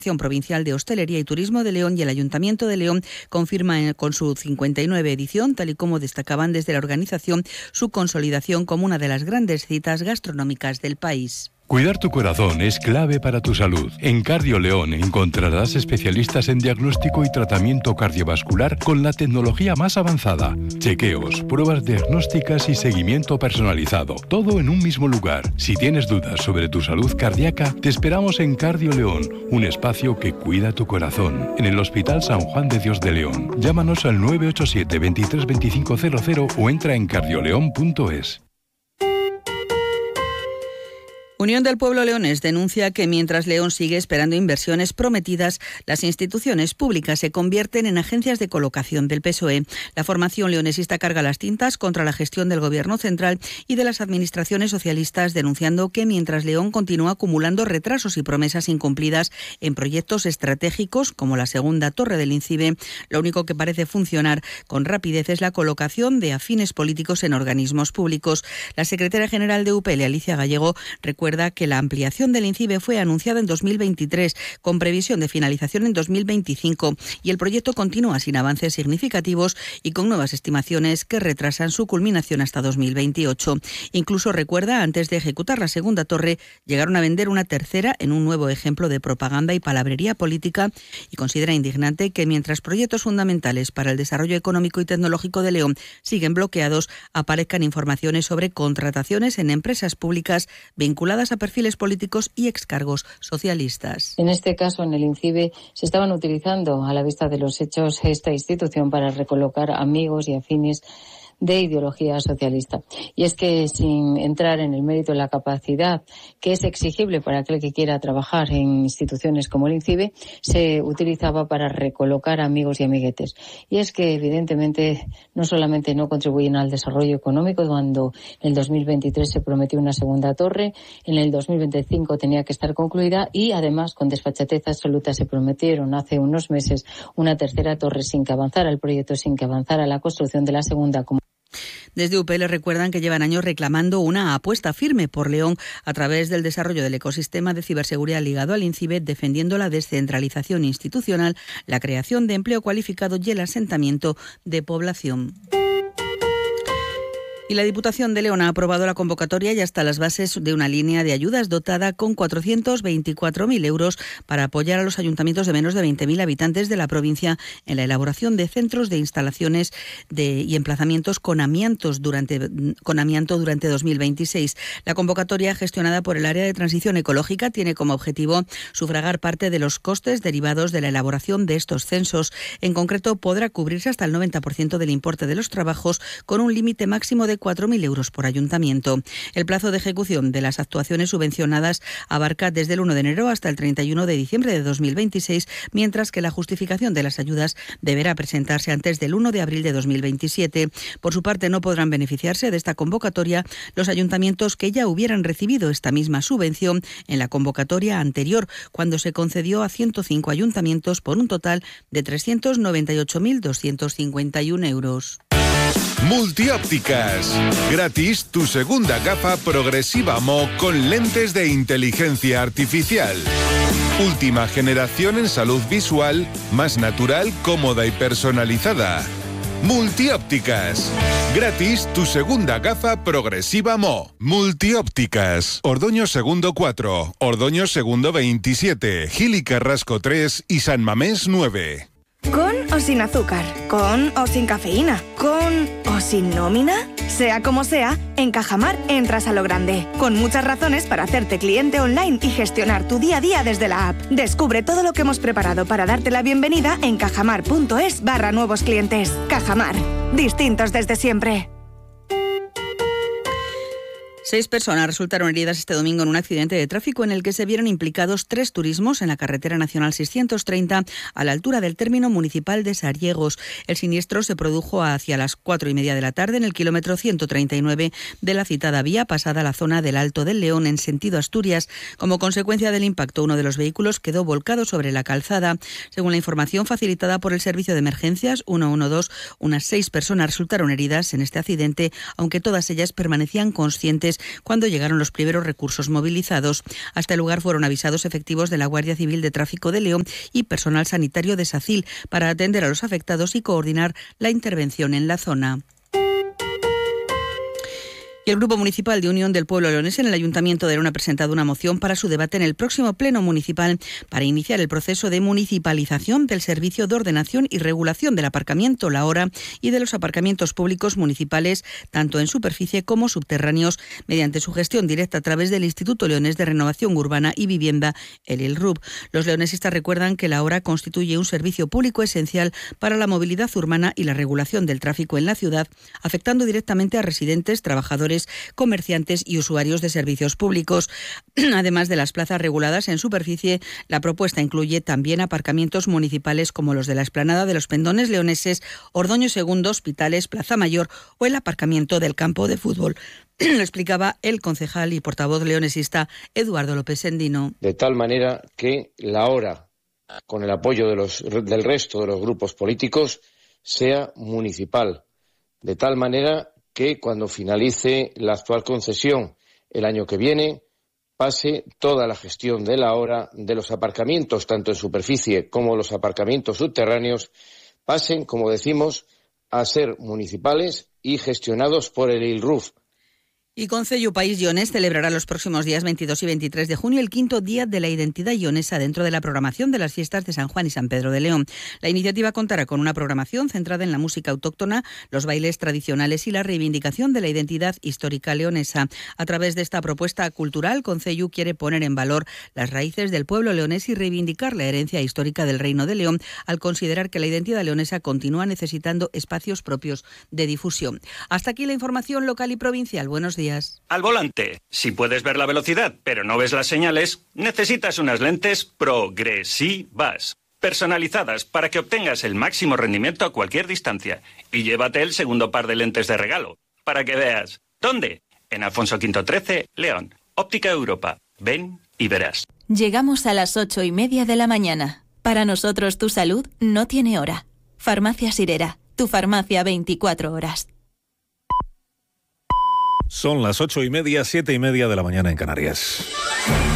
Provincial de Hostelería y Turismo de León y el Ayuntamiento de León confirma con su 59 edición, tal y como destacaban desde la organización, su consolidación como una de las grandes citas gastronómicas del país. Cuidar tu corazón es clave para tu salud. En Cardio León encontrarás especialistas en diagnóstico y tratamiento cardiovascular con la tecnología más avanzada. Chequeos, pruebas diagnósticas y seguimiento personalizado. Todo en un mismo lugar. Si tienes dudas sobre tu salud cardíaca, te esperamos en Cardio León, un espacio que cuida tu corazón. En el Hospital San Juan de Dios de León. Llámanos al 987 23 2500 o entra en cardioleón.es. Unión del Pueblo Leonés denuncia que mientras León sigue esperando inversiones prometidas, las instituciones públicas se convierten en agencias de colocación del PSOE. La formación leonesista carga las tintas contra la gestión del Gobierno central y de las administraciones socialistas, denunciando que mientras León continúa acumulando retrasos y promesas incumplidas en proyectos estratégicos como la segunda torre del INCIBE, lo único que parece funcionar con rapidez es la colocación de afines políticos en organismos públicos. La secretaria general de UPL, Alicia Gallego, recuerda que la ampliación del INCIBE fue anunciada en 2023, con previsión de finalización en 2025, y el proyecto continúa sin avances significativos y con nuevas estimaciones que retrasan su culminación hasta 2028. Incluso recuerda, antes de ejecutar la segunda torre, llegaron a vender una tercera en un nuevo ejemplo de propaganda y palabrería política, y considera indignante que mientras proyectos fundamentales para el desarrollo económico y tecnológico de León siguen bloqueados, aparezcan informaciones sobre contrataciones en empresas públicas vinculadas a perfiles políticos y excargos socialistas. En este caso, en el INCIBE, se estaban utilizando, a la vista de los hechos, esta institución para recolocar amigos y afines de ideología socialista. Y es que, sin entrar en el mérito de la capacidad que es exigible para aquel que quiera trabajar en instituciones como el INCIBE, se utilizaba para recolocar amigos y amiguetes. Y es que, evidentemente, no solamente no contribuyen al desarrollo económico, cuando en el 2023 se prometió una segunda torre, en el 2025 tenía que estar concluida, y además, con desfachatez absoluta, se prometieron hace unos meses una tercera torre sin que avanzara el proyecto, sin que avanzara la construcción de la segunda. Desde UPL recuerdan que llevan años reclamando una apuesta firme por León a través del desarrollo del ecosistema de ciberseguridad ligado al INCIBE, defendiendo la descentralización institucional, la creación de empleo cualificado y el asentamiento de población. Y la Diputación de León ha aprobado la convocatoria y hasta las bases de una línea de ayudas dotada con 424.000 euros para apoyar a los ayuntamientos de menos de 20.000 habitantes de la provincia en la elaboración de centros de instalaciones y emplazamientos con amianto durante 2026. La convocatoria, gestionada por el Área de Transición Ecológica, tiene como objetivo sufragar parte de los costes derivados de la elaboración de estos censos. En concreto, podrá cubrirse hasta el 90% del importe de los trabajos, con un límite máximo de 4.000 euros por ayuntamiento. El plazo de ejecución de las actuaciones subvencionadas abarca desde el 1 de enero hasta el 31 de diciembre de 2026, mientras que la justificación de las ayudas deberá presentarse antes del 1 de abril de 2027. Por su parte, no podrán beneficiarse de esta convocatoria los ayuntamientos que ya hubieran recibido esta misma subvención en la convocatoria anterior, cuando se concedió a 105 ayuntamientos por un total de 398.251 euros. Multiópticas. Gratis tu segunda gafa progresiva Mo con lentes de inteligencia artificial. Última generación en salud visual, más natural, cómoda y personalizada. Multiópticas. Gratis tu segunda gafa progresiva Mo. Multiópticas. Ordoño Segundo 4, Ordoño Segundo 27, Gil y Carrasco 3 y San Mamés 9. ¿Con o sin azúcar? ¿Con o sin cafeína? ¿Con o sin nómina? Sea como sea, en Cajamar entras a lo grande, con muchas razones para hacerte cliente online y gestionar tu día a día desde la app. Descubre todo lo que hemos preparado para darte la bienvenida en cajamar.es/nuevos clientes. Cajamar, distintos desde siempre. 6 personas resultaron heridas este domingo en un accidente de tráfico en el que se vieron implicados 3 turismos en la carretera nacional 630 a la altura del término municipal de Sariegos. El siniestro se produjo hacia las 4:30 de la tarde en el kilómetro 139 de la citada vía, pasada la zona del Alto del León en sentido Asturias. Como consecuencia del impacto, uno de los vehículos quedó volcado sobre la calzada. Según la información facilitada por el Servicio de Emergencias 112, unas 6 personas resultaron heridas en este accidente, aunque todas ellas permanecían conscientes cuando llegaron los primeros recursos movilizados. Hasta el lugar fueron avisados efectivos de la Guardia Civil de Tráfico de León y personal sanitario de SACIL para atender a los afectados y coordinar la intervención en la zona. Y el Grupo Municipal de Unión del Pueblo Leonés en el Ayuntamiento de León ha presentado una moción para su debate en el próximo Pleno Municipal para iniciar el proceso de municipalización del Servicio de Ordenación y Regulación del Aparcamiento La Hora y de los aparcamientos públicos municipales, tanto en superficie como subterráneos, mediante su gestión directa a través del Instituto Leonés de Renovación Urbana y Vivienda, el ILRUB. Los leonesistas recuerdan que La Hora constituye un servicio público esencial para la movilidad urbana y la regulación del tráfico en la ciudad, afectando directamente a residentes, trabajadores, comerciantes y usuarios de servicios públicos. Además de las plazas reguladas en superficie, la propuesta incluye también aparcamientos municipales como los de la Explanada de los Pendones Leoneses, Ordoño II, Hospitales, Plaza Mayor o el aparcamiento del campo de fútbol. Lo explicaba el concejal y portavoz leonesista Eduardo López Endino. De tal manera que La Hora, con el apoyo del resto de los grupos políticos, sea municipal. De tal manera que cuando finalice la actual concesión el año que viene, pase toda la gestión de La Hora, de los aparcamientos, tanto en superficie como los aparcamientos subterráneos, pasen, como decimos, a ser municipales y gestionados por el ILRUB. Y Concello País Leonés celebrará los próximos días 22 y 23 de junio el 5º Día de la Identidad Leonesa dentro de la programación de las fiestas de San Juan y San Pedro de León. La iniciativa contará con una programación centrada en la música autóctona, los bailes tradicionales y la reivindicación de la identidad histórica leonesa. A través de esta propuesta cultural, Concello quiere poner en valor las raíces del pueblo leonés y reivindicar la herencia histórica del Reino de León, al considerar que la identidad leonesa continúa necesitando espacios propios de difusión. Hasta aquí la información local y provincial. Buenos días. Al volante, si puedes ver la velocidad pero no ves las señales, necesitas unas lentes progresivas, personalizadas para que obtengas el máximo rendimiento a cualquier distancia. Y llévate el segundo par de lentes de regalo, para que veas. ¿Dónde? En Alfonso V 13, León. Óptica Europa. Ven y verás. Llegamos a las 8:30 de la mañana. Para nosotros tu salud no tiene hora. Farmacia Sirera, tu farmacia 24 horas. Son las 8:30, 7:30 de la mañana en Canarias.